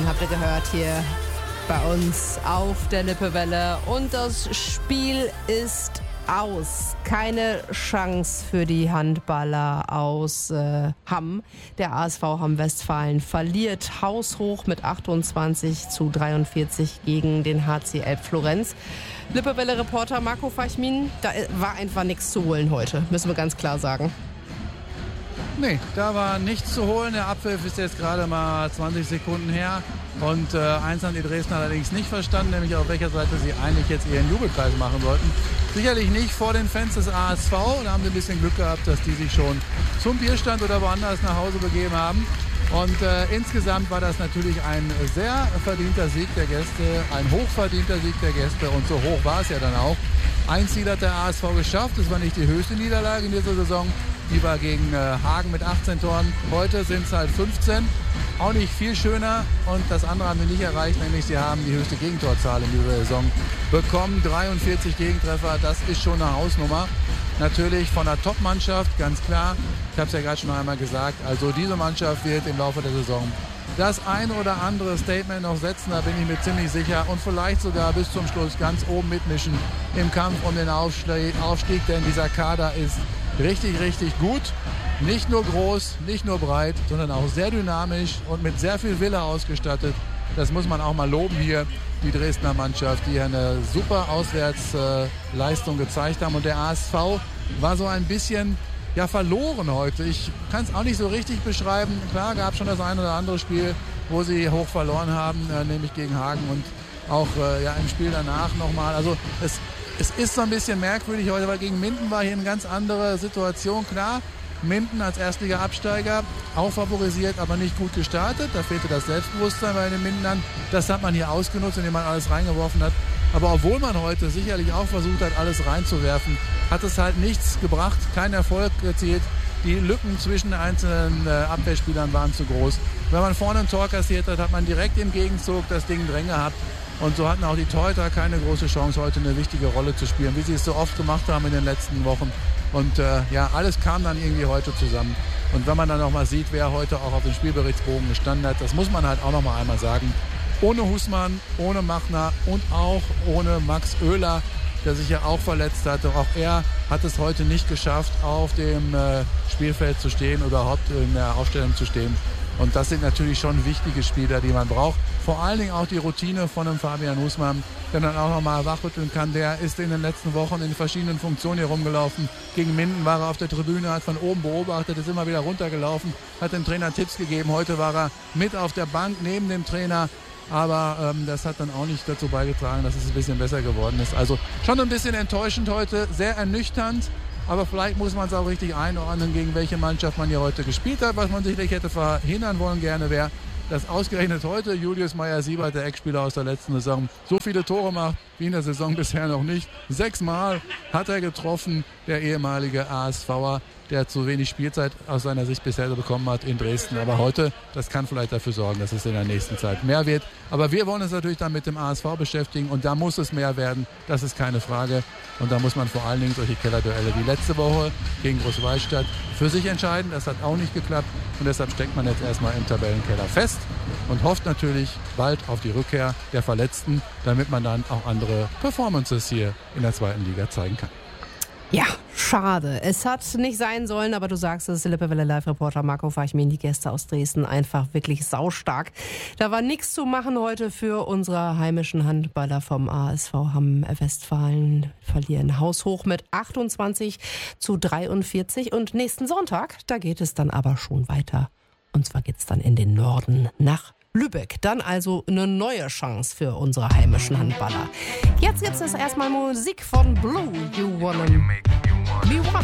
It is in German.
habt ihr gehört hier bei uns auf der Lippewelle. Und das Spiel ist aus. Keine Chance für die Handballer aus Hamm. Der ASV Hamm Westfalen verliert haushoch mit 28:43 gegen den HC Elbflorenz. Lippewelle-Reporter Marco Feichmin, da war einfach nichts zu holen heute, müssen wir ganz klar sagen. Nee, da war nichts zu holen. Der Abpfiff ist jetzt gerade mal 20 Sekunden her. Und eins haben die Dresdner allerdings nicht verstanden, nämlich auf welcher Seite sie eigentlich jetzt ihren Jubelkreis machen sollten. Sicherlich nicht vor den Fans des ASV. Da haben sie ein bisschen Glück gehabt, dass die sich schon zum Bierstand oder woanders nach Hause begeben haben. Und insgesamt war das natürlich ein sehr verdienter Sieg der Gäste, ein hochverdienter Sieg der Gäste. Und so hoch war es ja dann auch. Ein Ziel hat der ASV geschafft. Das war nicht die höchste Niederlage in dieser Saison. Die war gegen Hagen mit 18 Toren. Heute sind es halt 15. Auch nicht viel schöner. Und das andere haben sie nicht erreicht, nämlich sie haben die höchste Gegentorzahl in dieser Saison bekommen. 43 Gegentreffer, das ist schon eine Hausnummer. Natürlich von der Top-Mannschaft, ganz klar. Ich habe es ja gerade schon einmal gesagt. Also diese Mannschaft wird im Laufe der Saison das ein oder andere Statement noch setzen, da bin ich mir ziemlich sicher. Und vielleicht sogar bis zum Schluss ganz oben mitmischen im Kampf um den Aufstieg. Denn dieser Kader ist richtig, richtig gut. Nicht nur groß, nicht nur breit, sondern auch sehr dynamisch und mit sehr viel Wille ausgestattet. Das muss man auch mal loben hier, die Dresdner Mannschaft, die eine super Auswärtsleistung gezeigt haben. Und der ASV war so ein bisschen verloren heute. Ich kann es auch nicht so richtig beschreiben. Klar, gab schon das ein oder andere Spiel, wo sie hoch verloren haben, nämlich gegen Hagen und auch im Spiel danach nochmal. Also es ist so ein bisschen merkwürdig heute, weil gegen Minden war hier eine ganz andere Situation. Klar, Minden als Erstliga-Absteiger auch favorisiert, aber nicht gut gestartet. Da fehlte das Selbstbewusstsein bei den Mindenern. Das hat man hier ausgenutzt, indem man alles reingeworfen hat. Aber obwohl man heute sicherlich auch versucht hat, alles reinzuwerfen, hat es halt nichts gebracht, keinen Erfolg erzielt. Die Lücken zwischen einzelnen Abwehrspielern waren zu groß. Wenn man vorne ein Tor kassiert hat, hat man direkt im Gegenzug das Ding drin gehabt. Und so hatten auch die Torhüter keine große Chance, heute eine wichtige Rolle zu spielen, wie sie es so oft gemacht haben in den letzten Wochen. Und alles kam dann irgendwie heute zusammen. Und wenn man dann noch mal sieht, wer heute auch auf dem Spielberichtsbogen gestanden hat, das muss man halt auch noch mal einmal sagen. Ohne Husmann, ohne Machner und auch ohne Max Oehler, der sich ja auch verletzt hatte. Auch er hat es heute nicht geschafft, auf dem Spielfeld zu stehen oder überhaupt in der Aufstellung zu stehen. Und das sind natürlich schon wichtige Spieler, die man braucht. Vor allen Dingen auch die Routine von einem Fabian Husmann, der dann auch nochmal wachrütteln kann. Der ist in den letzten Wochen in verschiedenen Funktionen hier rumgelaufen. Gegen Minden war er auf der Tribüne, hat von oben beobachtet, ist immer wieder runtergelaufen, hat dem Trainer Tipps gegeben. Heute war er mit auf der Bank neben dem Trainer. Aber das hat dann auch nicht dazu beigetragen, dass es ein bisschen besser geworden ist. Also schon ein bisschen enttäuschend heute, sehr ernüchternd. Aber vielleicht muss man es auch richtig einordnen, gegen welche Mannschaft man hier heute gespielt hat. Was man sicherlich hätte verhindern wollen gerne wäre, dass ausgerechnet heute Julius Meyer-Siebert, der Ex-Spieler aus der letzten Saison, so viele Tore macht wie in der Saison bisher noch nicht. 6-mal hat er getroffen, der ehemalige ASVer, der zu wenig Spielzeit aus seiner Sicht bisher bekommen hat in Dresden. Aber heute, das kann vielleicht dafür sorgen, dass es in der nächsten Zeit mehr wird. Aber wir wollen uns natürlich dann mit dem ASV beschäftigen und da muss es mehr werden, das ist keine Frage. Und da muss man vor allen Dingen solche Kellerduelle wie letzte Woche gegen Großwallstadt für sich entscheiden. Das hat auch nicht geklappt und deshalb steckt man jetzt erstmal im Tabellenkeller fest und hofft natürlich bald auf die Rückkehr der Verletzten, damit man dann auch andere Performances hier in der zweiten Liga zeigen kann. Ja, schade. Es hat nicht sein sollen, aber du sagst es, Lippewelle Live-Reporter Marco Feichmin, die Gäste aus Dresden, einfach wirklich saustark. Da war nichts zu machen heute für unsere heimischen Handballer vom ASV Hamm Westfalen. Verlieren haushoch mit 28:43 und nächsten Sonntag, da geht es dann aber schon weiter. Und zwar geht's dann in den Norden nach Lübeck. Dann also eine neue Chance für unsere heimischen Handballer. Jetzt gibt es erstmal Musik von Blue. You wanna be one.